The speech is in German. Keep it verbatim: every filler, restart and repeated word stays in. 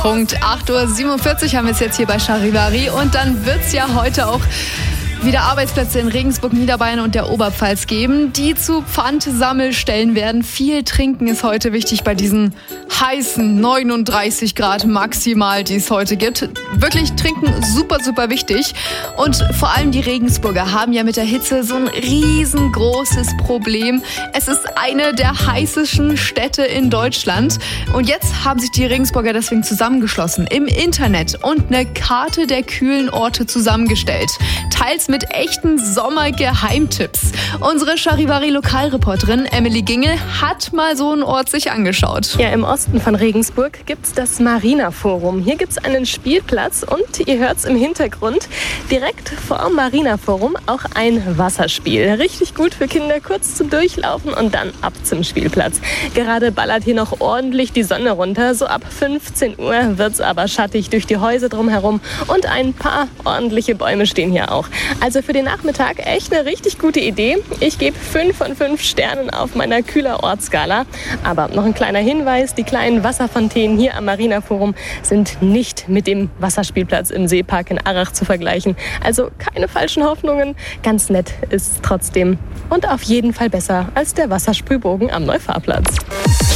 Punkt acht Uhr siebenundvierzig haben wir es jetzt hier bei Charivari. Und dann wird es ja heute auch wieder Arbeitsplätze in Regensburg, Niederbayern und der Oberpfalz geben, die zu Pfandsammelstellen werden. Viel trinken ist heute wichtig bei diesen heißen neununddreißig Grad maximal, die es heute gibt. Wirklich trinken super, super wichtig. Und vor allem die Regensburger haben ja mit der Hitze so ein riesengroßes Problem. Es ist eine der heißesten Städte in Deutschland. Und jetzt haben sich die Regensburger deswegen zusammengeschlossen im Internet und eine Karte der kühlen Orte zusammengestellt. Teils mit echten Sommergeheimtipps. Unsere Charivari-Lokalreporterin Emily Gingel hat mal so einen Ort sich angeschaut. Ja, im Osten von Regensburg gibt es das Marina-Forum. Hier gibt es einen Spielplatz und ihr hört es im Hintergrund, direkt vor dem Marina-Forum auch ein Wasserspiel. Richtig gut für Kinder, kurz zum Durchlaufen und dann ab zum Spielplatz. Gerade ballert hier noch ordentlich die Sonne runter. So ab fünfzehn Uhr wird es aber schattig durch die Häuser drumherum und ein paar ordentliche Bäume stehen hier auch. Also für den Nachmittag echt eine richtig gute Idee. Ich gebe fünf von fünf Sternen auf meiner Kühler-Ort-Skala. Aber noch ein kleiner Hinweis, die kleinen Wasserfontänen hier am Marina-Forum sind nicht mit dem Wasserspielplatz im Seepark in Arach zu vergleichen. Also keine falschen Hoffnungen. Ganz nett ist es trotzdem und auf jeden Fall besser als der Wassersprühbogen am Neufahrplatz.